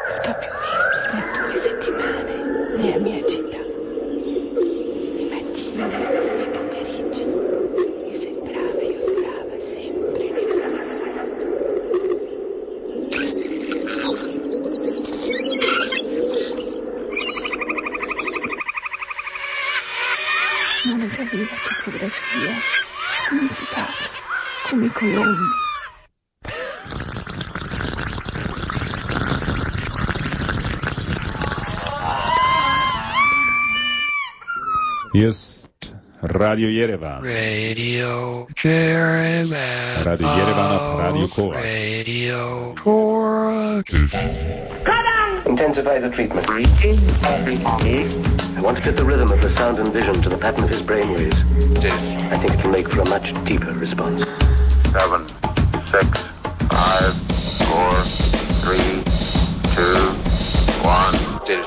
Il più visto per 2 settimane nella mia città. Di mattina e pomeriggi mi sembrava io durava sempre nello stesso modo. Non aveva topografia, significato, come i colombi. Hier ist Radio Yerevan. Radio Yerevan. Radio Yerevan auf Radio Korax. Radio Korax. Intensify the treatment. I want to fit the rhythm of the sound and vision to the pattern of his brainwaves. I think it will make for a much deeper response. 7, 6, 5, 4, 3, 2, 1, 0.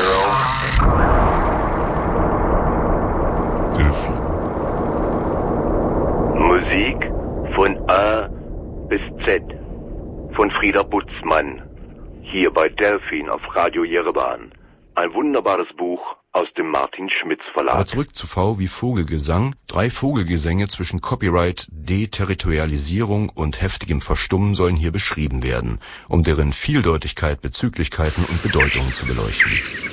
Musik von A bis Z von Frieda Butzmann, hier bei Delphin auf Radio Yerevan. Ein wunderbares Buch aus dem Martin Schmitz Verlag. Aber zurück zu V wie Vogelgesang. 3 Vogelgesänge zwischen Copyright, Deterritorialisierung und heftigem Verstummen sollen hier beschrieben werden, um deren Vieldeutigkeit, Bezüglichkeiten und Bedeutungen zu beleuchten.